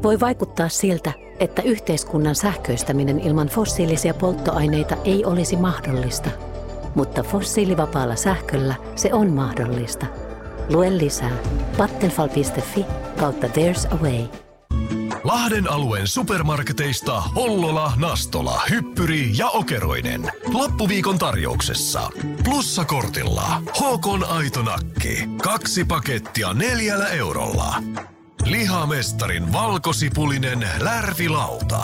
Voi vaikuttaa siltä, että yhteiskunnan sähköistäminen ilman fossiilisia polttoaineita ei olisi mahdollista. Mutta fossiilivapaalla sähköllä se on mahdollista. Lue lisää vattenfall.fi/There's a way. Lahden alueen supermarketeista Hollola, Nastola, Hyppyri ja Okeroinen. Loppuviikon tarjouksessa. Plussakortilla HK:n aito nakki. 2 pakettia 4 eurolla. Lihamestarin valkosipulinen lärvilauta.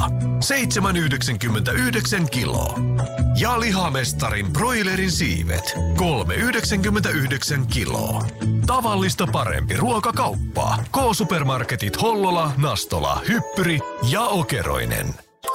7,99 kilo. Ja Lihamestarin broilerin siivet. 3,99 kilo. Tavallista parempi ruokakauppa. K-supermarketit Hollola, Nastola, Hyppyri ja Okeroinen.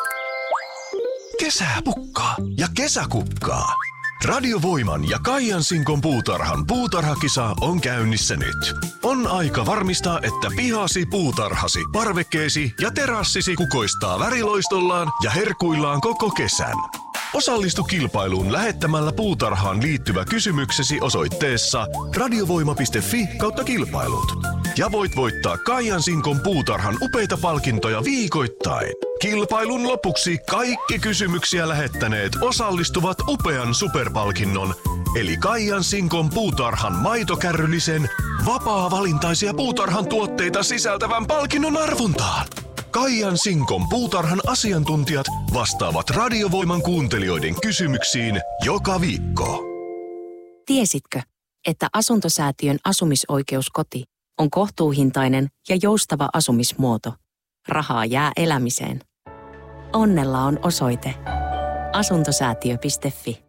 Kesää pukkaa ja kesäkukkaa. Radiovoiman ja Kaijan Sinkon puutarhan puutarhakisa on käynnissä nyt. On aika varmistaa, että pihasi, puutarhasi, parvekkeesi ja terassisi kukoistaa väriloistollaan ja herkuillaan koko kesän. Osallistu kilpailuun lähettämällä puutarhaan liittyvä kysymyksesi osoitteessa radiovoima.fi/kilpailut. Ja voit voittaa Kaijan Sinkon puutarhan upeita palkintoja viikoittain. Kilpailun lopuksi kaikki kysymyksiä lähettäneet osallistuvat upean superpalkinnon, eli Kaijan Sinkon puutarhan maitokärryllisen vapaa-valintaisia puutarhan tuotteita sisältävän palkinnon arvontaan. Kaijan Sinkon puutarhan asiantuntijat vastaavat Radiovoiman kuuntelijoiden kysymyksiin joka viikko. Tiesitkö, että Asuntosäätiön asumisoikeuskoti on kohtuuhintainen ja joustava asumismuoto? Rahaa jää elämiseen. Onnella on osoite asuntosäätiö.fi.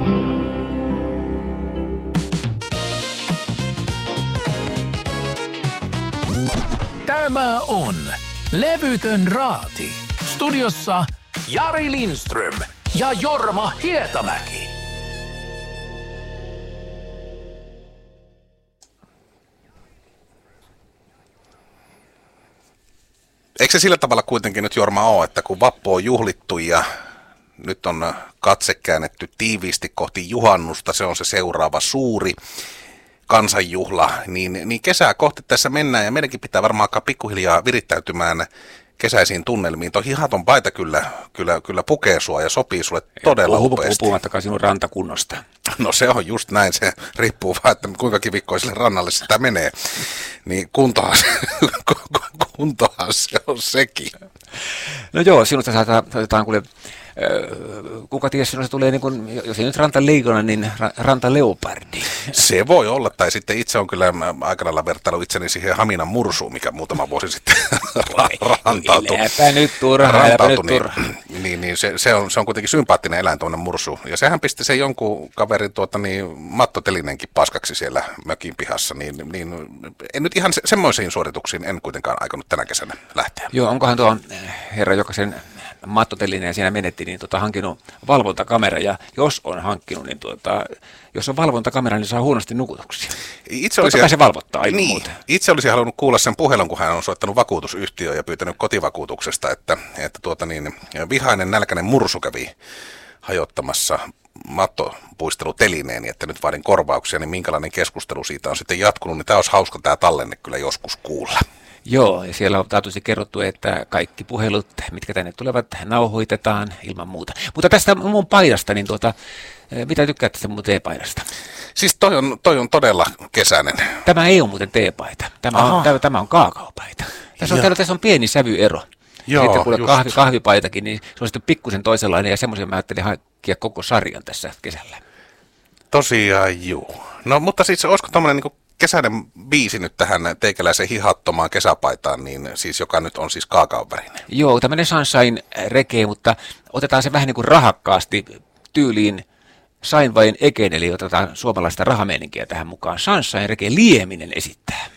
Tämä on Levytön raati. Studiossa Jari Lindström ja Jorma Hietamäki. Eikö se sillä tavalla kuitenkin nyt, Jorma, ole, että kun vappu on juhlittu ja nyt on katse käännetty tiiviisti kohti juhannusta, se on se seuraava suuri kansanjuhla, niin kesää kohti tässä mennään ja meidänkin pitää varmaan alkaa pikkuhiljaa virittäytymään kesäisiin tunnelmiin. Tuo hihaton paita kyllä pukee sua ja sopii sulle todella upeasti. Puhumattakaan sinun rantakunnosta. No se on just näin, se riippuu vaan, että kuinka kivikkoiselle rannalle sitä menee. Niin kuntohan se on sekin. No joo, sinusta saatetaan kuule, kuka tiedä, sinusta tulee niin kuin, jos ei nyt rantaleikona, niin rantaleopardi. Se voi olla, tai sitten itse on kyllä aika lailla vertailu itseni siihen Haminan mursuun, mikä muutama vuosi sitten rantautui. Läpä nyt turha. Niin se on kuitenkin sympaattinen eläin tuonne mursuun. Ja sehän pisti sen jonkun kaverin mattotelinenkin paskaksi siellä mökin pihassa, niin en nyt ihan semmoisiin suorituksiin en kuitenkaan aikonut tänä kesänä lähteä. Joo, onkohan tuo herra, joka sen mattotelineen siinä menetti, niin hankinut valvontakamera, ja jos on hankkinut, niin jos on valvontakamera, niin saa huonosti nukutuksia. Totta kai se valvottaa ilman muuta. Itse olisin halunnut kuulla sen puhelun, kun hän on soittanut vakuutusyhtiöön ja pyytänyt kotivakuutuksesta, että vihainen nälkäinen mursu kävi hajottamassa mattopuistelutelineeni, että nyt vaadin korvauksia, niin minkälainen keskustelu siitä on sitten jatkunut, niin tämä olisi hauska tämä tallenne kyllä joskus kuulla. Joo, ja siellä on taatusti kerrottu, että kaikki puhelut, mitkä tänne tulevat, nauhoitetaan ilman muuta. Mutta tästä mun paidasta, niin mitä tykkäätte tästä mun teepaidasta? Siis toi on todella kesäinen. Tämä ei ole muuten teepaita, tämä on kaakaopaita. Tässä on pieni sävyero. Joo, sitten kuule kahvipaitakin, niin se on sitten pikkusen toisenlainen, ja semmoisen mä ajattelin hankkia koko sarjan tässä kesällä. Tosiaan juu. No mutta siis olisiko tommoinen niin kesäinen biisi nyt tähän teikäläisen hihattomaan kesäpaitaan, niin siis joka nyt on siis kaakaonvärinen? Joo, tämmöinen sunshine reggae, mutta otetaan se vähän niin kuin rahakkaasti tyyliin Sain vain eken, eli otetaan suomalaista rahameininkiä tähän mukaan. Sunshine reggae Lieminen esittää.